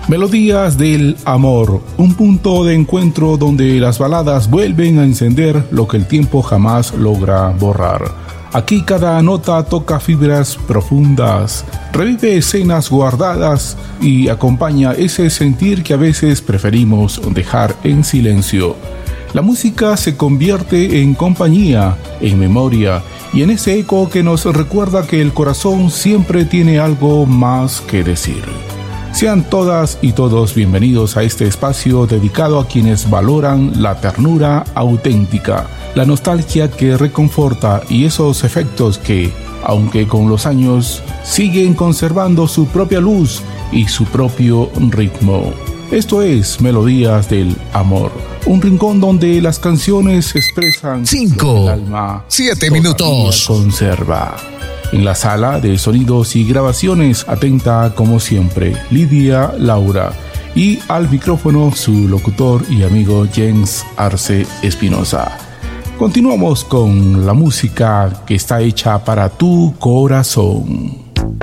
Melodías del amor, un punto de encuentro donde las baladas vuelven a encender lo que el tiempo jamás logra borrar. Aquí cada nota toca fibras profundas, revive escenas guardadas y acompaña ese sentir que a veces preferimos dejar en silencio. La música se convierte en compañía, en memoria y en ese eco que nos recuerda que el corazón siempre tiene algo más que decir. Sean todas y todos bienvenidos a este espacio dedicado a quienes valoran la ternura auténtica, la nostalgia que reconforta y esos efectos que, aunque con los años, siguen conservando su propia luz y su propio ritmo. Esto es Melodías del Amor, un rincón donde las canciones expresan 5, el alma 7 minutos. Conserva. En la sala de sonidos y grabaciones, atenta como siempre, Lidia Laura. Y al micrófono su locutor y amigo Jens Arce Espinosa. Continuamos con la música que está hecha para tu corazón.